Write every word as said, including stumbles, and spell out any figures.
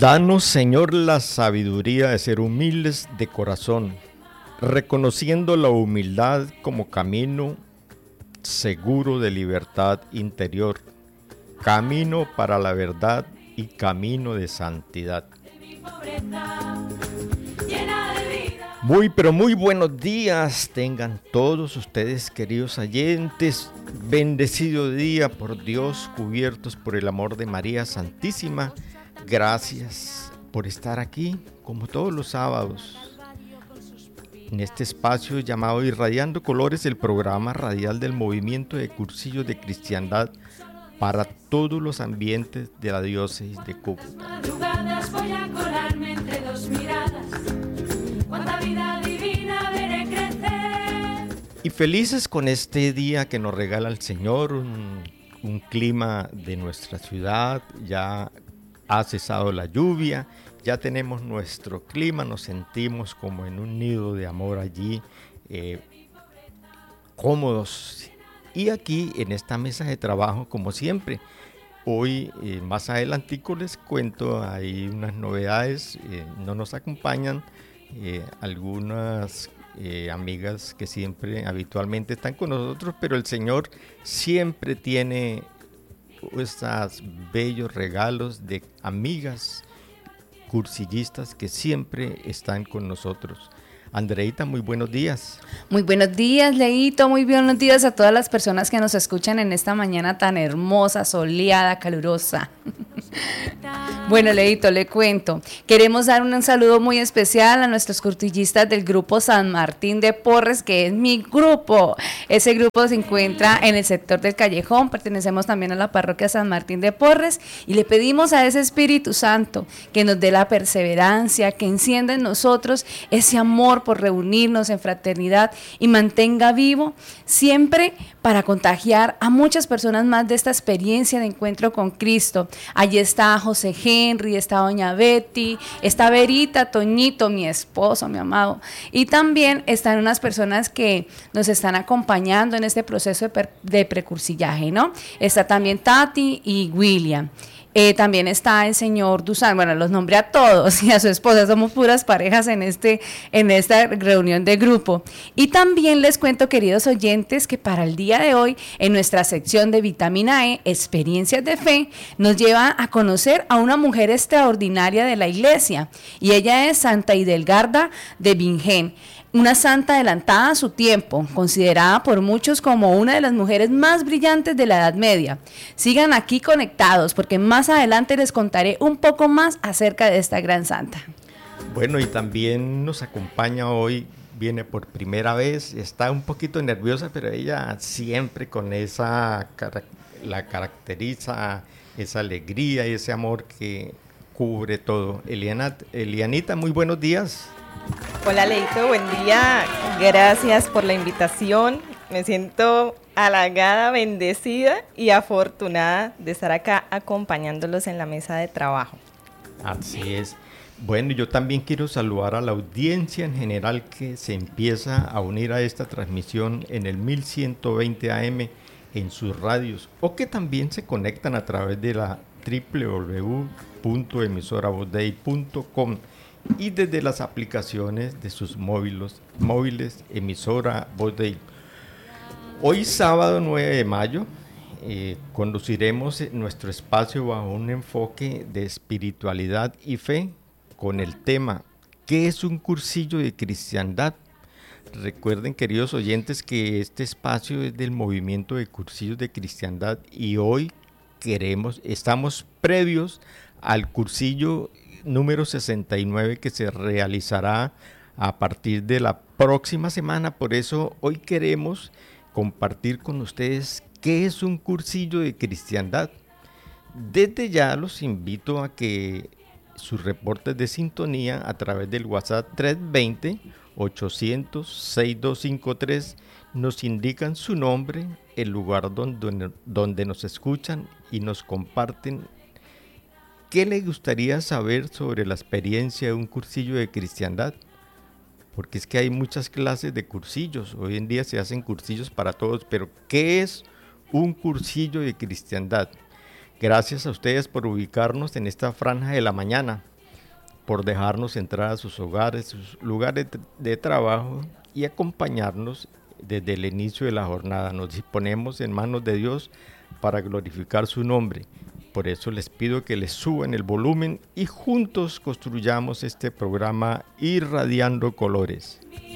Danos, Señor, la sabiduría de ser humildes de corazón, reconociendo la humildad como camino seguro de libertad interior, camino para la verdad y camino de santidad. Muy, pero muy buenos días tengan todos ustedes, queridos oyentes. Bendecido día por Dios, cubiertos por el amor de María Santísima. Gracias por estar aquí, como todos los sábados, en este espacio llamado Irradiando Colores, el programa radial del movimiento de cursillos de cristiandad para todos los ambientes de la diócesis de Cúcuta. Y felices con este día que nos regala el Señor, un, un clima de nuestra ciudad. Ya ha cesado la lluvia, ya tenemos nuestro clima, nos sentimos como en un nido de amor allí, eh, cómodos. Y aquí en esta mesa de trabajo, como siempre, hoy eh, más adelantico les cuento, hay unas novedades, eh, no nos acompañan eh, algunas eh, amigas que siempre, habitualmente están con nosotros, pero el Señor siempre tiene estos bellos regalos de amigas cursillistas que siempre están con nosotros. Andreita, muy buenos días. Muy buenos días, Leito, muy buenos días a todas las personas que nos escuchan en esta mañana tan hermosa, soleada, calurosa. Bueno, Leito, le cuento. Queremos dar un saludo muy especial a nuestros cursillistas del grupo San Martín de Porres, que es mi grupo. Ese grupo se encuentra en el sector del Callejón, pertenecemos también a la parroquia San Martín de Porres, y le pedimos a ese Espíritu Santo que nos dé la perseverancia, que encienda en nosotros ese amor por reunirnos en fraternidad y mantenga vivo siempre para contagiar a muchas personas más de esta experiencia de encuentro con Cristo. Allí está José Henry, está doña Betty, está Verita, Toñito, mi esposo, mi amado, y también están unas personas que nos están acompañando en este proceso de, per- de precursillaje, ¿no? Está también Tati y William. Eh, también está el señor Dusan, bueno, los nombré a todos y a su esposa, somos puras parejas en, este, en esta reunión de grupo. Y también les cuento, queridos oyentes, que para el día de hoy, en nuestra sección de Vitamina E, Experiencias de Fe, nos lleva a conocer a una mujer extraordinaria de la iglesia, y ella es Santa Hidelgarda de Bingen. Una santa adelantada a su tiempo, considerada por muchos como una de las mujeres más brillantes de la Edad Media. Sigan aquí conectados porque más adelante les contaré un poco más acerca de esta gran santa. Bueno, y también nos acompaña hoy, viene por primera vez, está un poquito nerviosa, pero ella siempre con esa, la caracteriza esa alegría y ese amor que cubre todo. Eliana, Elianita, muy buenos días. Hola, Leito, buen día, gracias por la invitación, me siento halagada, bendecida y afortunada de estar acá acompañándolos en la mesa de trabajo. Así es. Bueno, yo también quiero saludar a la audiencia en general que se empieza a unir a esta transmisión en el mil ciento veinte A M en sus radios, o que también se conectan a través de la doble u doble u doble u punto emisora voz dei punto com y desde las aplicaciones de sus móviles, móviles emisora Voz Dei. Hoy sábado nueve de mayo eh, conduciremos nuestro espacio bajo un enfoque de espiritualidad y fe con el tema ¿qué es un cursillo de cristiandad? Recuerden, queridos oyentes, que este espacio es del movimiento de cursillos de cristiandad y hoy queremos, estamos previos al cursillo número sesenta y nueve que se realizará a partir de la próxima semana. Por eso hoy queremos compartir con ustedes qué es un cursillo de cristiandad. Desde ya los invito a que sus reportes de sintonía a través del WhatsApp tres dos cero, ochocientos, sesenta y dos cincuenta y tres nos indican su nombre, el lugar donde, donde nos escuchan y nos comparten ¿qué le gustaría saber sobre la experiencia de un cursillo de cristiandad? Porque es que hay muchas clases de cursillos, hoy en día se hacen cursillos para todos, pero ¿qué es un cursillo de cristiandad? Gracias a ustedes por ubicarnos en esta franja de la mañana. por dejarnos entrar a sus hogares, sus lugares de trabajo y acompañarnos desde el inicio de la jornada. Nos disponemos en manos de Dios para glorificar su nombre. Por eso les pido que les suban el volumen y juntos construyamos este programa Irradiando Colores.